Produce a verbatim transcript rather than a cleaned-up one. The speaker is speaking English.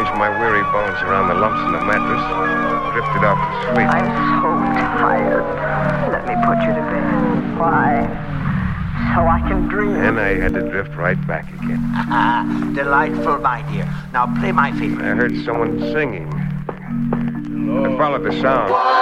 arranged my weary bones around the lumps in the mattress, drifted off to sleep. I'm so tired. Let me put you to bed. Why? So I can dream. Then I had to drift right back again. Delightful, my dear. Now play my favorite. I heard someone singing. I followed the sound.